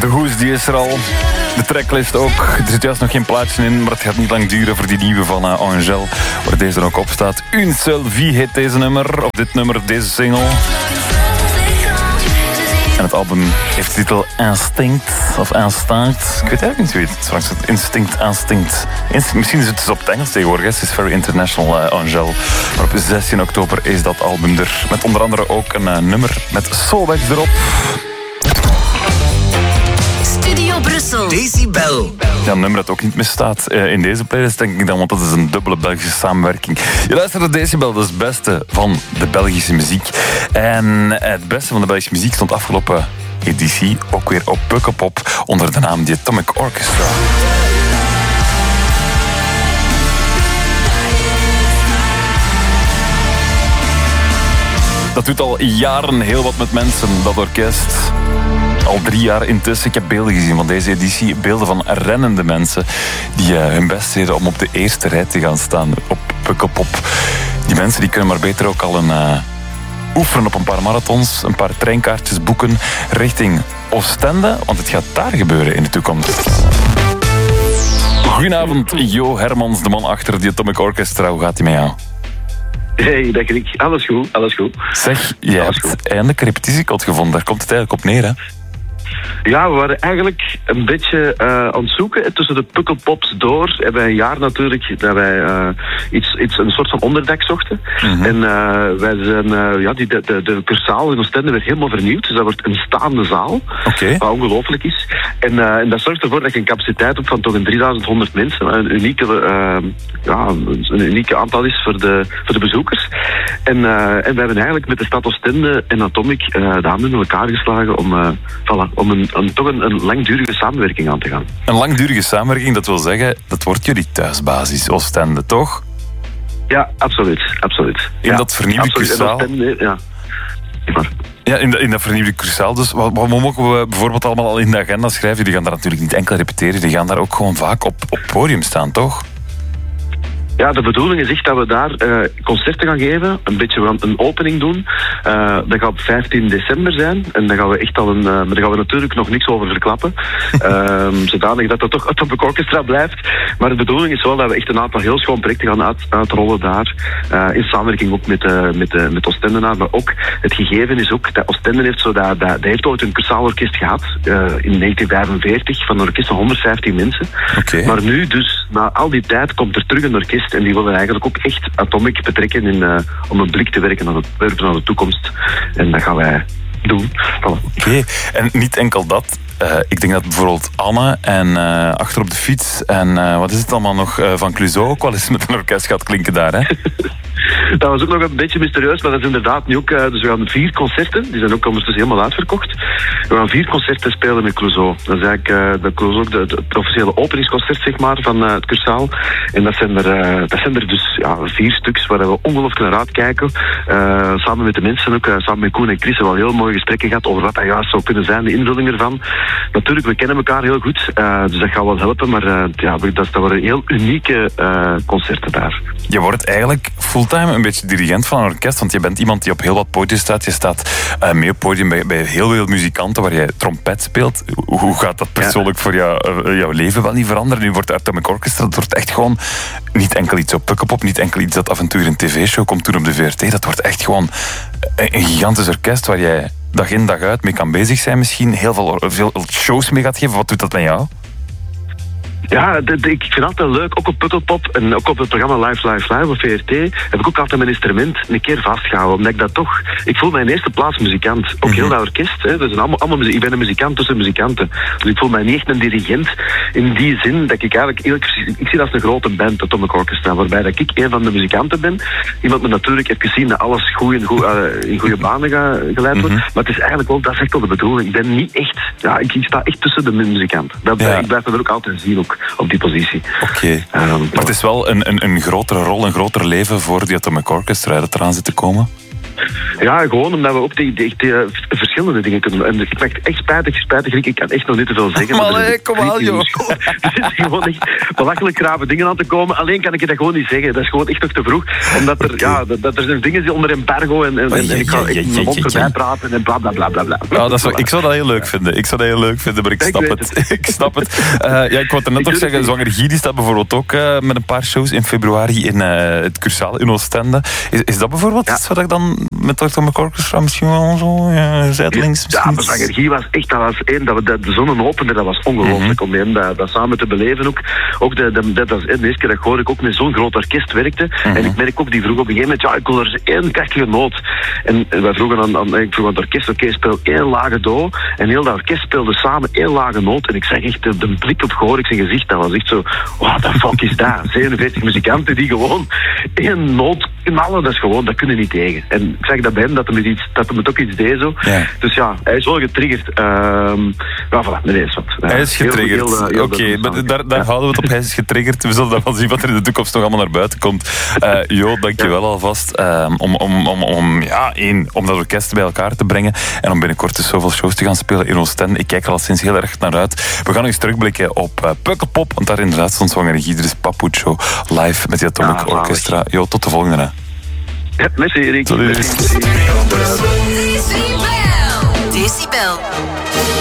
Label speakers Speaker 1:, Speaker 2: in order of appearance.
Speaker 1: De hoes die is er al. De tracklist ook. Er zit juist nog geen plaatje in, maar het gaat niet lang duren voor die nieuwe van Angèle, waar deze er ook op staat. Une seule vie heet deze nummer, of dit nummer, deze single. En het album heeft de titel Instinct, of Instinct. Ik weet eigenlijk niet hoe het Instinct. Misschien is het dus op het Engels tegenwoordig. Het is very international, Angèle. Maar op 16 oktober is dat album er. Met onder andere ook een nummer met Solveig erop.
Speaker 2: Studio Brussel. Decibel.
Speaker 1: Ja, een nummer dat ook niet misstaat in deze playlist, denk ik dan, want dat is een dubbele Belgische samenwerking. Je luistert naar Decibel, dat is het beste van de Belgische muziek. En het beste van de Belgische muziek stond afgelopen editie ook weer op Pukkelpop onder de naam The Atomic Orchestra. Dat doet al jaren heel wat met mensen, dat orkest. Al 3 jaar intussen. Ik heb beelden gezien van deze editie. Beelden van rennende mensen die hun best deden om op de eerste rij te gaan staan op Pukkelpop. Die mensen die kunnen maar beter ook al oefenen op een paar marathons, een paar treinkaartjes boeken richting Oostende, want het gaat daar gebeuren in de toekomst. Goedenavond, Jo Hermans, de man achter die Atomic Orchestra. Hoe gaat hij met jou?
Speaker 3: Hey, dat ik. Alles goed.
Speaker 1: Zeg, jij hebt eindelijk een repetitiekot gevonden. Daar komt het eigenlijk op neer, hè?
Speaker 3: Ja, we waren eigenlijk een beetje aan het zoeken. Tussen de Pukkelpops door hebben wij een jaar natuurlijk dat wij een soort van onderdak zochten. Mm-hmm. En wij zijn, de cursaal in Oostende werd helemaal vernieuwd. Dus dat wordt een staande zaal.
Speaker 1: Okay.
Speaker 3: Wat ongelooflijk is. En dat zorgt ervoor dat je een capaciteit hebt van toch een 3100 mensen. Een unieke aantal is voor de bezoekers. En we hebben eigenlijk met de stad Oostende en Atomic de handen in elkaar geslagen om een langdurige samenwerking aan te gaan.
Speaker 1: Een langdurige samenwerking, dat wil zeggen, dat wordt jullie thuisbasis, Oostende, toch?
Speaker 3: Ja, absoluut.
Speaker 1: In dat vernieuwde cursaal? Ja, in dat vernieuwde cursaal. Dus wat mogen we bijvoorbeeld allemaal al in de agenda schrijven? Die gaan daar natuurlijk niet enkel repeteren, die gaan daar ook gewoon vaak op podium staan, toch?
Speaker 3: Ja, de bedoeling is echt dat we daar concerten gaan geven, een beetje een opening doen. Dat gaat op 15 december zijn en dan gaan we echt maar daar gaan we natuurlijk nog niks over verklappen. Zodanig dat toch Atomic Orchestra blijft. Maar de bedoeling is wel dat we echt een aantal heel schoon projecten gaan uitrollen daar. In samenwerking ook met Oostendenaar. Maar ook het gegeven is ook dat Oostende heeft dat heeft ooit een cursaalorkest gehad in 1945 van een orkest van 115 mensen.
Speaker 1: Okay.
Speaker 3: Maar nu dus, na al die tijd, komt er terug een orkest. En die willen eigenlijk ook echt Atomic betrekken om een blik te werken naar de toekomst. En dat gaan wij doen. Voilà.
Speaker 1: Oké. En niet enkel dat. Ik denk dat bijvoorbeeld Anne en achter op de fiets en wat is het allemaal nog van Clouseau ook wel eens met een orkest gaat klinken daar, hè?
Speaker 3: Dat was ook nog een beetje mysterieus, maar dat is inderdaad nu ook. Dus we gaan 4 concerten, die zijn ook ondertussen helemaal uitverkocht. We gaan 4 concerten spelen met Clouseau. Dat is eigenlijk het officiële openingsconcert, zeg maar, van het cursaal. En dat zijn er dus 4 stuks waar we ongelooflijk naar uitkijken. Samen met de mensen ook, samen met Koen en Chris hebben we al heel mooie gesprekken gehad over wat dat juist zou kunnen zijn, de invulling ervan. Natuurlijk, we kennen elkaar heel goed, dus dat gaat wel helpen, maar dat worden heel unieke concerten daar.
Speaker 1: Je wordt eigenlijk fulltime een beetje dirigent van een orkest, want je bent iemand die op heel wat podium staat. Je staat mee op podium bij heel veel muzikanten waar jij trompet speelt. Hoe gaat dat persoonlijk voor jouw leven wel niet veranderen? Nu wordt de Atomic Orchestra, dat wordt echt gewoon niet enkel iets op Pukkelpop, niet enkel iets dat af en toe in een tv-show komt toen op de VRT. Dat wordt echt gewoon een gigantisch orkest waar jij dag in dag uit mee kan bezig zijn misschien. Heel veel shows mee gaat geven. Wat doet dat met jou?
Speaker 3: Ja, ik vind het altijd leuk, ook op Pukkelpop en ook op het programma Live op VRT, heb ik ook altijd mijn instrument een keer vastgehouden. Omdat ik dat toch, ik voel mij in eerste plaats muzikant. Ook heel dat orkest, hè, dus allemaal ik ben een muzikant tussen muzikanten. Dus ik voel mij niet echt een dirigent in die zin dat ik eigenlijk, ik zie dat als een grote band, Atomic Orchestra, waarbij dat ik een van de muzikanten ben. Iemand moet natuurlijk even zien dat alles goed in goede banen geleid wordt. Maar het is eigenlijk wel, dat is echt wel de bedoeling. Ik ben niet echt, ik sta echt tussen de muzikanten. Ik blijf me er ook altijd zien, ook op die positie.
Speaker 1: Oké. Maar het is wel een grotere rol, een groter leven voor die Atomic Orchestra dat eraan zit te komen?
Speaker 3: Ja, gewoon omdat we ook die verschillende dingen kunnen doen. En ik ben echt spijtig, Rick. Ik kan echt nog niet te veel zeggen.
Speaker 1: Maar kom aan, joh.
Speaker 3: Er zitten gewoon echt belachelijk grave dingen aan te komen. Alleen kan ik je dat gewoon niet zeggen. Dat is gewoon echt nog te vroeg. Omdat er, dat er zijn dingen die onder embargo en ik ga echt mijn mond voorbij praten en bla bla bla bla.
Speaker 1: Ja, ik zou dat heel leuk vinden. Maar ik snap het. Ik snap het. Ik wou er net nog zeggen, Zwanger Guy die staat bijvoorbeeld ook met een paar shows in februari in het Cursaal in Oostende. Is dat bijvoorbeeld iets wat ik dan met Dr. McOrchestra misschien wel zo zijdelings?
Speaker 3: Ja, maar Zwanger Guy was echt, dat was één, de zonneopener, dat was ongelooflijk om hem dat samen te beleven ook. Dat was de eerste keer dat ik hoorde, ik ook met zo'n groot orkest werkte. En ik merk ook, die vroeg op een gegeven moment, ik wil er één krachtige noot. En wij vroegen ik vroeg aan het orkest, speel één lage do. En heel dat orkest speelde samen één lage noot. En ik zeg echt, de blik op gehoor, ik zijn gezicht, dat was echt zo, what the fuck is dat? 47 muzikanten die gewoon één noot knallen, dat is gewoon, dat kunnen niet tegen. En ik zag dat bij hem, dat hem het ook iets deed zo. Ja. Dus ja, hij is wel getriggerd. Voilà, nee, is wat.
Speaker 1: Hij is getriggerd. Oké, daar houden we het op. Hij is getriggerd. We zullen dan wel zien wat er in de toekomst nog allemaal naar buiten komt. Jo, dankjewel alvast. Om dat orkest bij elkaar te brengen en om binnenkort dus zoveel shows te gaan spelen in Oostende. Ik kijk er al sinds heel erg naar uit. We gaan nog eens terugblikken op Pukkelpop, want daar inderdaad stond Zwanger Guy. Er is Papucho live met die Atomic Orchestra. Jo, tot de volgende. Hè.
Speaker 3: Ja, merci Erik.
Speaker 1: Decibel.